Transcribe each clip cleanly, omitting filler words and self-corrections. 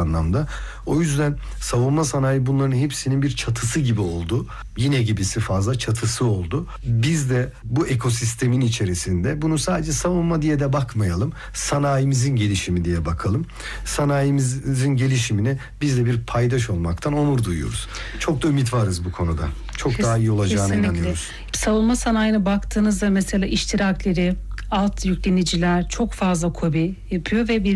anlamda. O yüzden savunma sanayi bunların hepsinin bir çatısı gibi oldu. Yine gibisi fazla çatısı oldu. Biz de bu ekosistemin içerisinde bunu sadece savunma diye de bakmayalım. Sanayimizin gelişimi diye bakalım. Sanayimizin gelişimine biz de bir paydaş olmaktan onur duyuyoruz. Çok da ümit varız bu konuda. Çok daha iyi olacağına kesinlikle inanıyoruz. Savunma sanayine baktığınızda mesela iştirakleri, alt yükleniciler çok fazla KOBİ yapıyor ve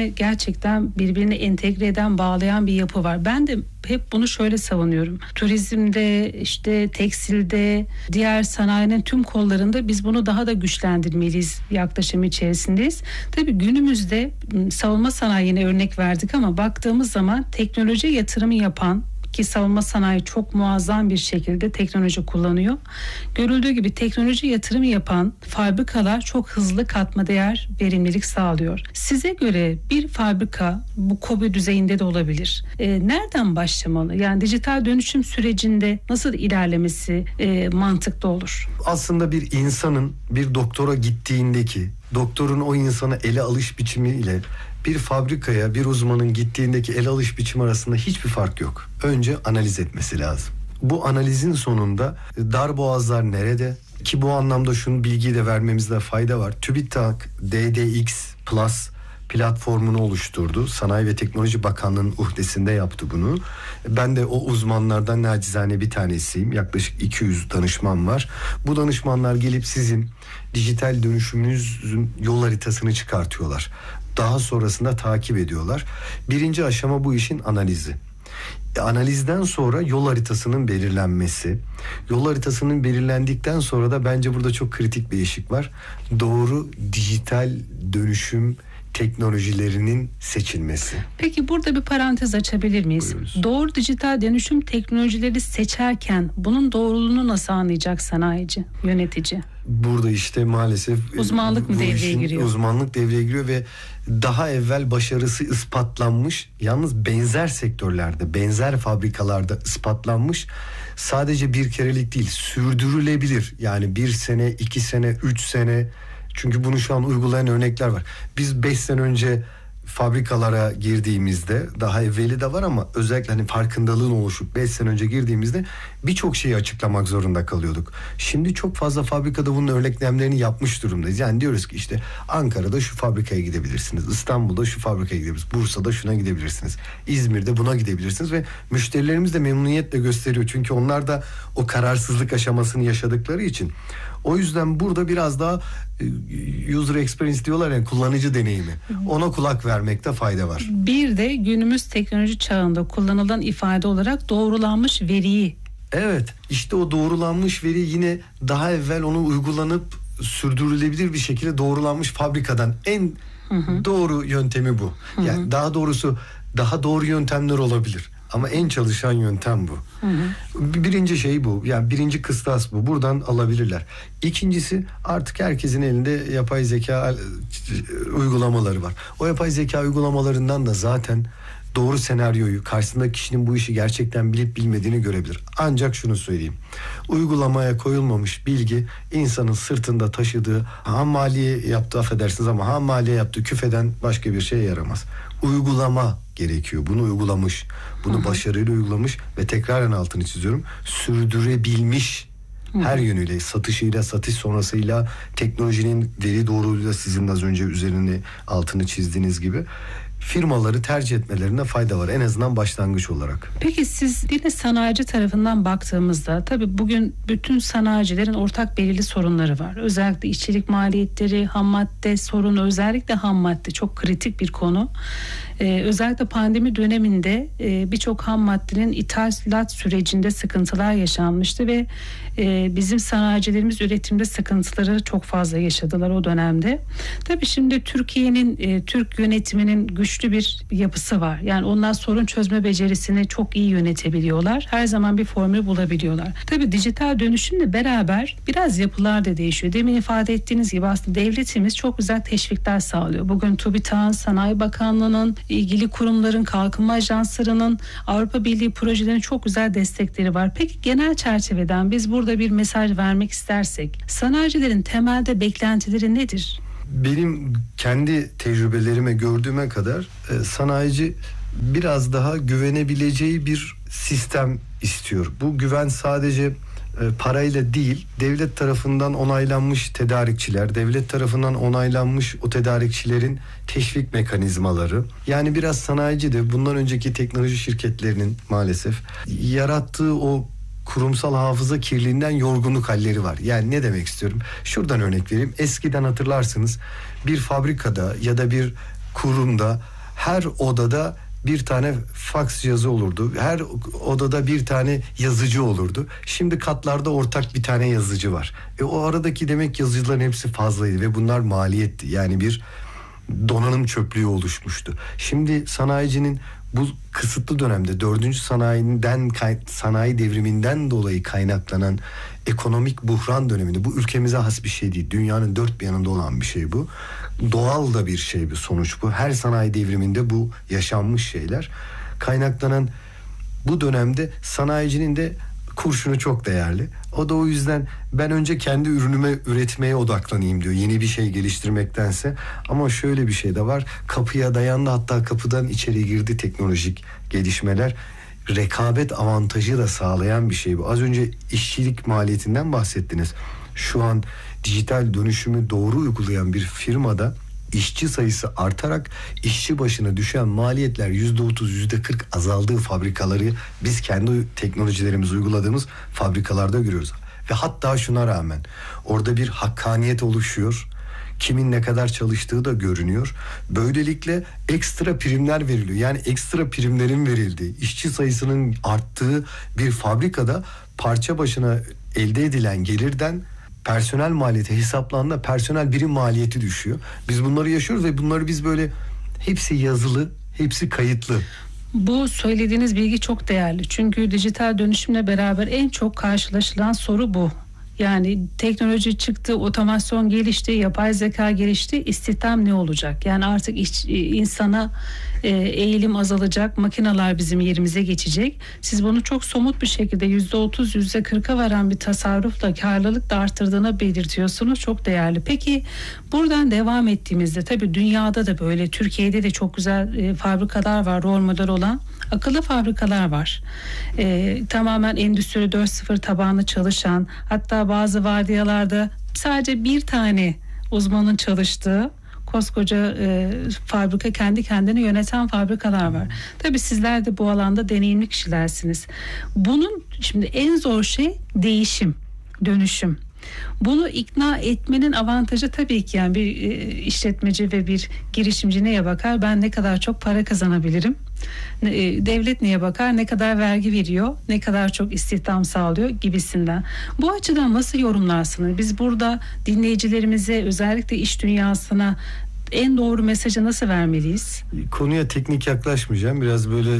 birbirine entegre eden, bağlayan bir yapı var. Ben de hep bunu şöyle savunuyorum. Turizmde, işte tekstilde, diğer sanayinin tüm kollarında biz bunu daha da güçlendirmeliyiz yaklaşım içerisindeyiz. Tabii günümüzde savunma sanayine örnek verdik ama baktığımız zaman teknoloji yatırımı yapan, ki savunma sanayi çok muazzam bir şekilde teknoloji kullanıyor. Görüldüğü gibi teknoloji yatırımı yapan fabrikalar çok hızlı katma değer, verimlilik sağlıyor. Size göre bir fabrika bu KOBİ düzeyinde de olabilir. Nereden başlamalı? Yani dijital dönüşüm sürecinde nasıl ilerlemesi mantıklı olur? Aslında bir insanın bir doktora gittiğindeki, doktorun o insanı ele alış biçimiyle bir fabrikaya bir uzmanın gittiğindeki ele alış biçimi arasında hiçbir fark yok. Önce analiz etmesi lazım. Bu analizin sonunda darboğazlar nerede? Ki bu anlamda şunu bilgiyi de vermemizde fayda var. TÜBİTAK DDX Plus platformunu oluşturdu. Sanayi ve Teknoloji Bakanlığı'nın uhdesinde yaptı bunu. Ben de o uzmanlardan nacizane bir tanesiyim. Yaklaşık 200 danışman var. Bu danışmanlar gelip sizin dijital dönüşümünüzün yol haritasını çıkartıyorlar. Daha sonrasında takip ediyorlar. Birinci aşama bu işin analizi. Analizden sonra yol haritasının belirlenmesi. Yol haritasının belirlendikten sonra da bence burada çok kritik bir eşik var. Doğru dijital dönüşüm teknolojilerinin seçilmesi. Peki burada bir parantez açabilir miyiz? Buyurunuz. Doğru dijital dönüşüm teknolojileri seçerken bunun doğruluğunu nasıl anlayacak sanayici, yönetici? Burada işte maalesef uzmanlık mı devreye giriyor? Uzmanlık devreye giriyor ve daha evvel başarısı ispatlanmış, yalnız benzer sektörlerde, benzer fabrikalarda ispatlanmış, sadece bir kerelik değil, sürdürülebilir. Yani 1 sene, 2 sene, 3 sene, çünkü bunu şu an uygulayan örnekler var. Biz 5 sene önce fabrikalara girdiğimizde, daha evveli de var ama özellikle hani farkındalığın oluşup 5 sene önce girdiğimizde birçok şeyi açıklamak zorunda kalıyorduk. Şimdi çok fazla fabrikada bunun örneklemlerini yapmış durumdayız. Yani diyoruz ki işte Ankara'da şu fabrikaya gidebilirsiniz, İstanbul'da şu fabrikaya gidebilirsiniz, Bursa'da şuna gidebilirsiniz, İzmir'de buna gidebilirsiniz ve müşterilerimiz de memnuniyetle gösteriyor. Çünkü onlar da o kararsızlık aşamasını yaşadıkları için. O yüzden burada biraz daha user experience diyorlar, yani kullanıcı deneyimi. Ona kulak vermekte fayda var. Bir de günümüz teknoloji çağında kullanılan ifade olarak doğrulanmış veriyi. Evet, işte o doğrulanmış veri yine daha evvel onu uygulanıp sürdürülebilir bir şekilde doğrulanmış fabrikadan en doğru yöntemi bu. Yani daha doğrusu daha doğru yöntemler olabilir. Ama en çalışan yöntem bu. Birinci şey bu. Yani birinci kıstas bu. Buradan alabilirler. İkincisi, artık herkesin elinde yapay zeka uygulamaları var. O yapay zeka uygulamalarından da zaten doğru senaryoyu, karşısındaki kişinin bu işi gerçekten bilip bilmediğini görebilir. Ancak şunu söyleyeyim. Uygulamaya koyulmamış bilgi insanın sırtında taşıdığı ham maliye yaptığı, affedersiniz ama ham maliye yaptığı küfeden başka bir şeye yaramaz. Uygulama gerekiyor. Bunu uygulamış. Bunu başarıyla uygulamış ve tekraren altını çiziyorum. Sürdürebilmiş her yönüyle, satışıyla, satış sonrasıyla, teknolojinin veri doğruluğuyla, sizin az önce üzerine altını çizdiğiniz gibi firmaları tercih etmelerine fayda var. En azından başlangıç olarak. Peki siz yine sanayici tarafından baktığımızda, tabii bugün bütün sanayicilerin ortak belirli sorunları var. Özellikle işçilik maliyetleri, ham madde sorunu, özellikle ham madde çok kritik bir konu. Özellikle pandemi döneminde birçok ham maddenin ithalat sürecinde sıkıntılar yaşanmıştı ve bizim sanayicilerimiz üretimde sıkıntıları çok fazla yaşadılar o dönemde. Tabii şimdi Türkiye'nin, Türk yönetiminin güçlü bir yapısı var. Yani onlar sorun çözme becerisini çok iyi yönetebiliyorlar. Her zaman bir formül bulabiliyorlar. Tabii dijital dönüşümle beraber biraz yapılar da değişiyor. Demin ifade ettiğiniz gibi aslında devletimiz çok güzel teşvikler sağlıyor. Bugün TÜBİTAK'ın, Sanayi Bakanlığı'nın, ilgili kurumların, kalkınma ajanslarının, Avrupa Birliği projelerinin çok güzel destekleri var. Peki genel çerçeveden biz burada bir mesaj vermek istersek, sanayicilerin temelde beklentileri nedir? Benim kendi tecrübelerime gördüğüme kadar sanayici biraz daha güvenebileceği bir sistem istiyor. Bu güven sadece parayla değil, devlet tarafından onaylanmış tedarikçiler, devlet tarafından onaylanmış o tedarikçilerin teşvik mekanizmaları. Yani biraz sanayici de bundan önceki teknoloji şirketlerinin maalesef yarattığı o kurumsal hafıza kirliliğinden yorgunluk halleri var. Yani ne demek istiyorum? Şuradan örnek vereyim. Eskiden hatırlarsınız bir fabrikada ya da bir kurumda her odada bir tane faks cihazı olurdu. Her odada bir tane yazıcı olurdu. Şimdi katlarda ortak bir tane yazıcı var. O aradaki demek yazıcıların hepsi fazlaydı ve bunlar maliyetti. Yani bir donanım çöplüğü oluşmuştu. Şimdi sanayicinin bu kısıtlı dönemde 4. sanayi devriminden dolayı kaynaklanan ekonomik buhran döneminde, bu ülkemize has bir şey değil. Dünyanın dört bir yanında olan bir şey bu. Doğal da bir şey, bir sonuç bu. Her sanayi devriminde bu yaşanmış şeyler. Kaynaklanan bu dönemde sanayicinin de kurşunu çok değerli. O da o yüzden ben önce kendi ürünüme üretmeye odaklanayım diyor. Yeni bir şey geliştirmektense. Ama şöyle bir şey de var. Kapıya dayandı, hatta kapıdan içeri girdi teknolojik gelişmeler. Rekabet avantajı da sağlayan bir şey bu. Az önce işçilik maliyetinden bahsettiniz. Şu an dijital dönüşümü doğru uygulayan bir firmada işçi sayısı artarak işçi başına düşen maliyetler %30, %40 azaldığı fabrikaları biz kendi teknolojilerimizi uyguladığımız fabrikalarda görüyoruz. Ve hatta şuna rağmen orada bir hakkaniyet oluşuyor. Kimin ne kadar çalıştığı da görünüyor. Böylelikle ekstra primler veriliyor. Yani ekstra primlerin verildiği, işçi sayısının arttığı bir fabrikada parça başına elde edilen gelirden personel maliyeti hesaplandığında personel birim maliyeti düşüyor. Biz bunları yaşıyoruz ve bunları biz böyle hepsi yazılı, hepsi kayıtlı. Bu söylediğiniz bilgi çok değerli. Çünkü dijital dönüşümle beraber en çok karşılaşılan soru bu. Yani teknoloji çıktı, otomasyon gelişti, yapay zeka gelişti, istihdam ne olacak? Yani artık insana eğilim azalacak, makineler bizim yerimize geçecek. Siz bunu çok somut bir şekilde %30, %40'a varan bir tasarrufla karlılık da arttırdığını belirtiyorsunuz. Çok değerli. Peki buradan devam ettiğimizde tabii dünyada da böyle, Türkiye'de de çok güzel fabrikalar var, rol model olan akıllı fabrikalar var. Tamamen Endüstri 4.0 tabanlı çalışan, hatta bazı vardiyalarda sadece bir tane uzmanın çalıştığı koskoca fabrika, kendi kendini yöneten fabrikalar var. Tabii sizler de bu alanda deneyimli kişilersiniz. Bunun şimdi en zor şey değişim, dönüşüm. Bunu ikna etmenin avantajı tabii ki, yani bir işletmeci ve bir girişimci neye bakar? Ben ne kadar çok para kazanabilirim? Devlet neye bakar? Ne kadar vergi veriyor? Ne kadar çok istihdam sağlıyor gibisinden. Bu açıdan nasıl yorumlarsınız? Biz burada dinleyicilerimize, özellikle iş dünyasına en doğru mesajı nasıl vermeliyiz? Konuya teknik yaklaşmayacağım. Biraz böyle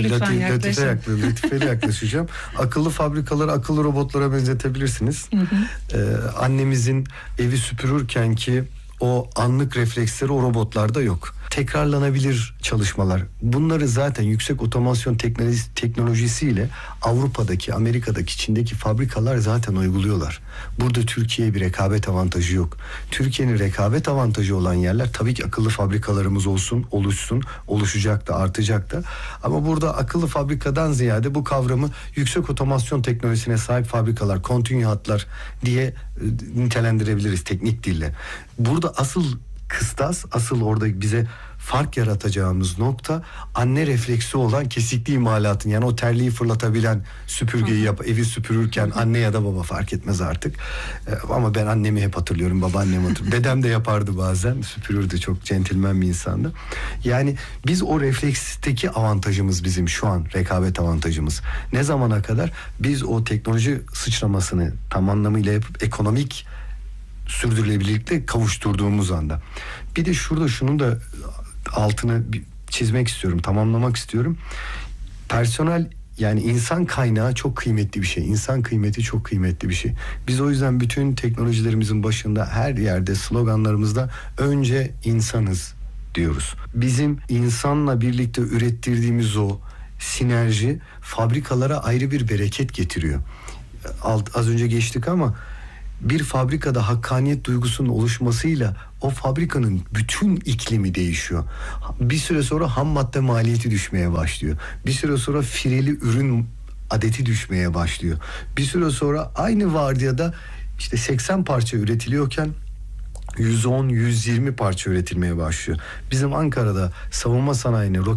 latifeli yaklaşacağım. Akıllı fabrikaları akıllı robotlara benzetebilirsiniz. Annemizin evi süpürürken ki o anlık refleksleri o robotlarda yok. Tekrarlanabilir çalışmalar. Bunları zaten yüksek otomasyon teknolojisiyle Avrupa'daki, Amerika'daki, Çin'deki fabrikalar zaten uyguluyorlar. Burada Türkiye'ye bir rekabet avantajı yok. Türkiye'nin rekabet avantajı olan yerler tabii ki akıllı fabrikalarımız oluşsun, oluşacak da, artacak da. Ama burada akıllı fabrikadan ziyade bu kavramı yüksek otomasyon teknolojisine sahip fabrikalar, kontinü hatlar diye nitelendirebiliriz teknik dille. Burada asıl kıstas, asıl orada bize fark yaratacağımız nokta anne refleksi olan kesikli imalatın, yani o terliği fırlatabilen süpürgeyi evi süpürürken anne ya da baba fark etmez artık. Ama ben annemi hep hatırlıyorum, babaannemi hatırlıyorum. Dedem de yapardı bazen, süpürürdü, çok centilmen bir insandı. Yani biz o refleksteki avantajımız bizim şu an rekabet avantajımız. Ne zamana kadar? Biz o teknoloji sıçramasını tam anlamıyla yapıp ekonomik sürdürülebilirlikle kavuşturduğumuz anda. Bir de şurada şunun da altını çizmek istiyorum, tamamlamak istiyorum. Personel, yani insan kaynağı çok kıymetli bir şey. İnsan kıymeti çok kıymetli bir şey. Biz o yüzden bütün teknolojilerimizin başında, her yerde, sloganlarımızda önce insanız diyoruz. Bizim insanla birlikte ürettirdiğimiz o sinerji fabrikalara ayrı bir bereket getiriyor. Az önce geçtik ama bir fabrikada hakkaniyet duygusunun oluşmasıyla o fabrikanın bütün iklimi değişiyor. Bir süre sonra ham madde maliyeti düşmeye başlıyor. Bir süre sonra fireli ürün adeti düşmeye başlıyor. Bir süre sonra aynı vardiyada işte 80 parça üretiliyorken 110-120 parça üretilmeye başlıyor. Bizim Ankara'da savunma sanayine